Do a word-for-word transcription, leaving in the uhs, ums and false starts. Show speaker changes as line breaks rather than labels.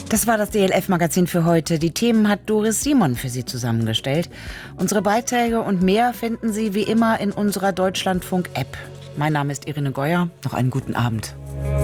Das war das D L F-Magazin für heute. Die Themen hat Doris Simon für Sie zusammengestellt. Unsere Beiträge und mehr finden Sie wie immer in unserer Deutschlandfunk-App. Mein Name ist Irene Geuer. Noch einen guten Abend.